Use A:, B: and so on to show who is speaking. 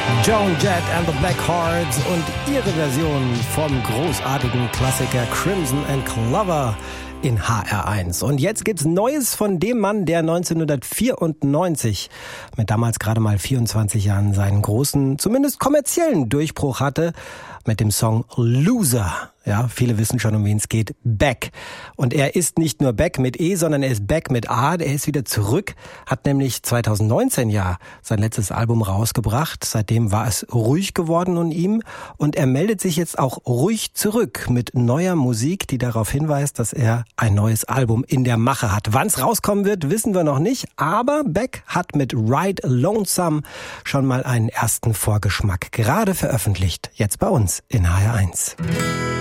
A: Joan Jett and the Blackhearts und ihre Version vom großartigen Klassiker Crimson and Clover in HR1. Und jetzt gibt's Neues von dem Mann, der 1994 mit damals gerade mal 24 Jahren seinen großen, zumindest kommerziellen Durchbruch hatte mit dem Song Loser. Ja, viele wissen schon, um wen es geht. Beck. Und er ist nicht nur Beck mit E, sondern er ist Beck mit A. Er ist wieder zurück, hat nämlich 2019 ja sein letztes Album rausgebracht. Seitdem war es ruhig geworden um ihn. Und er meldet sich jetzt auch ruhig zurück mit neuer Musik, die darauf hinweist, dass er ein neues Album in der Mache hat. Wann es rauskommen wird, wissen wir noch nicht. Aber Beck hat mit Ride Lonesome schon mal einen ersten Vorgeschmack gerade veröffentlicht. Jetzt bei uns in HR1.